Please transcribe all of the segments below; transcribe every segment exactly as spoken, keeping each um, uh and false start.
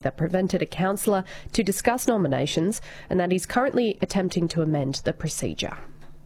that prevented a councillor to discuss nominations and that he's currently attempting to amend the procedure.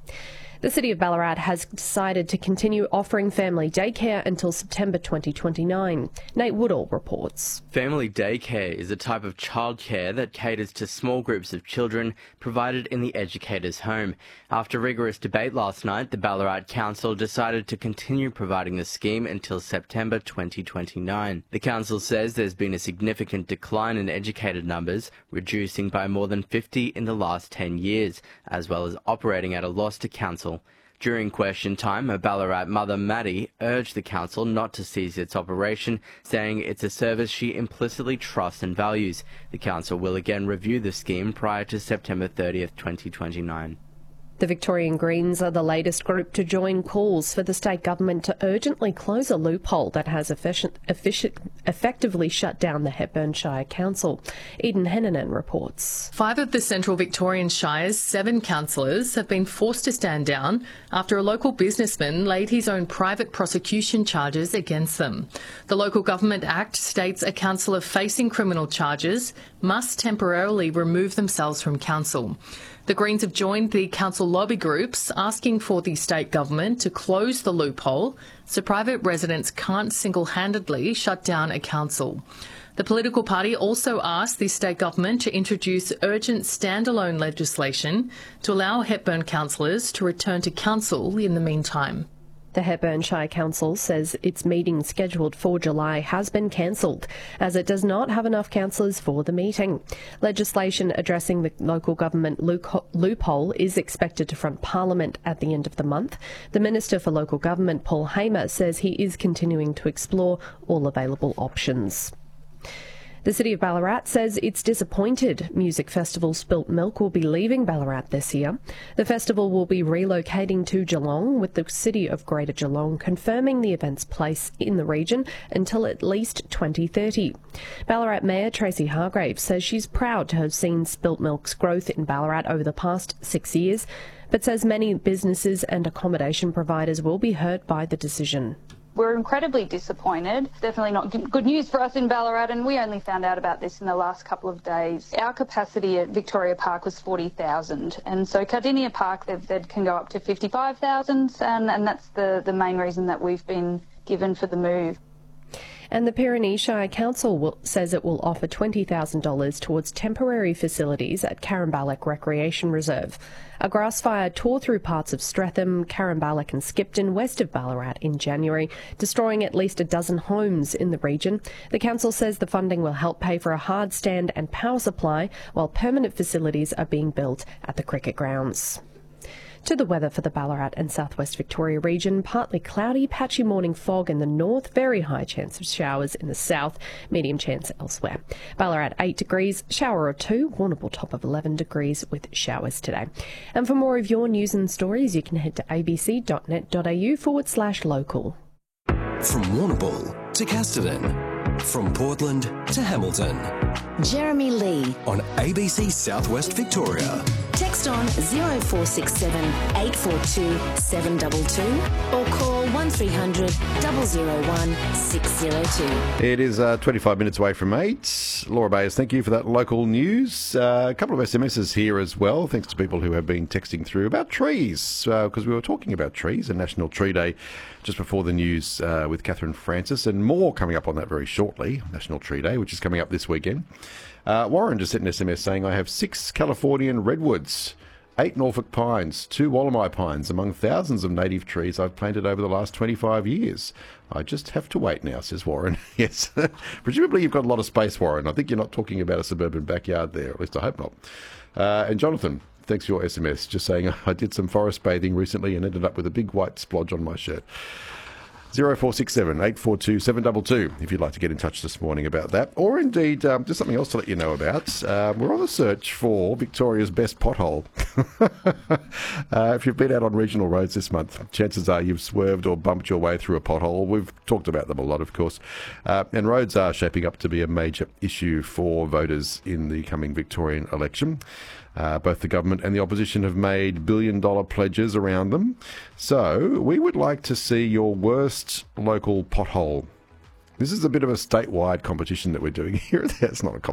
The City of Ballarat has decided to continue offering family daycare until September twenty twenty-nine. Nate Woodall reports. Family daycare is a type of childcare that caters to small groups of children provided in the educator's home. After rigorous debate last night, the Ballarat Council decided to continue providing the scheme until September twenty twenty-nine. The council says there's been a significant decline in educator numbers, reducing by more than fifty in the last ten years, as well as operating at a loss to council. During question time, a Ballarat mother, Maddie, urged the council not to cease its operation, saying it's a service she implicitly trusts and values. The council will again review the scheme prior to September thirtieth, twenty twenty-nine. The Victorian Greens are the latest group to join calls for the state government to urgently close a loophole that has efficient, efficient, effectively shut down the Hepburn Shire Council. Eden Hennanen reports. Five of the Central Victorian Shire's seven councillors have been forced to stand down after a local businessman laid his own private prosecution charges against them. The Local Government Act states a councillor facing criminal charges must temporarily remove themselves from council. The Greens have joined the council lobby groups asking for the state government to close the loophole so private residents can't single-handedly shut down a council. The political party also asked the state government to introduce urgent standalone legislation to allow Hepburn councillors to return to council in the meantime. The Hepburn Shire Council says its meeting scheduled for July has been cancelled, as it does not have enough councillors for the meeting. Legislation addressing the local government loophole is expected to front Parliament at the end of the month. The Minister for Local Government, Paul Hamer, says he is continuing to explore all available options. The City of Ballarat says it's disappointed music festival Spilt Milk will be leaving Ballarat this year. The festival will be relocating to Geelong, with the City of Greater Geelong confirming the event's place in the region until at least twenty thirty. Ballarat Mayor Tracy Hargraves says she's proud to have seen Spilt Milk's growth in Ballarat over the past six years, but says many businesses and accommodation providers will be hurt by the decision. We're incredibly disappointed. Definitely not good news for us in Ballarat, and we only found out about this in the last couple of days. Our capacity at Victoria Park was forty thousand, and so Cardinia Park they, they can go up to fifty-five thousand, and, and that's the, the main reason that we've been given for the move. And the Pyrenees Shire Council will, says it will offer twenty thousand dollars towards temporary facilities at Caramballoch Recreation Reserve. A grass fire tore through parts of Streatham, Caramballoch and Skipton west of Ballarat in January, destroying at least a dozen homes in the region. The council says the funding will help pay for a hard stand and power supply, while permanent facilities are being built at the cricket grounds. To the weather for the Ballarat and southwest Victoria region, partly cloudy, patchy morning fog in the north, very high chance of showers in the south, medium chance elsewhere. Ballarat eight degrees, shower or two, Warrnambool top of eleven degrees with showers today. And for more of your news and stories, you can head to abc.net.au forward slash local. From Warrnambool to Casterton, from Portland to Hamilton. Jeremy Lee on A B C Southwest Victoria. Text on zero four six seven, eight four two, seven two two or call one three hundred, zero zero one, six zero two. It is uh, twenty-five minutes away from eight. Laura Bayes, thank you for that local news. Uh, a couple of S M Ses here as well, thanks to people who have been texting through about trees, because uh, we were talking about trees and National Tree Day just before the news uh, with Catherine Francis, and more coming up on that very shortly, National Tree Day, which is coming up this weekend. Uh, Warren just sent an S M S saying, I have six Californian redwoods, eight Norfolk pines, two Wollemi pines, among thousands of native trees I've planted over the last twenty-five years. I just have to wait now, says Warren. Yes, presumably you've got a lot of space, Warren. I think you're not talking about a suburban backyard there, at least I hope not. Uh, and Jonathan, thanks for your S M S, just saying I did some forest bathing recently and ended up with a big white splodge on my shirt. zero four six seven, eight four two, seven two two if you'd like to get in touch this morning about that. Or indeed, um, just something else to let you know about. Uh, we're on the search for Victoria's best pothole. uh, if you've been out on regional roads this month, chances are you've swerved or bumped your way through a pothole. We've talked about them a lot, of course. Uh, and roads are shaping up to be a major issue for voters in the coming Victorian election. Uh, both the government and the opposition have made billion-dollar pledges around them. So we would like to see your worst local pothole. This is a bit of a statewide competition that we're doing here. It's not a competition.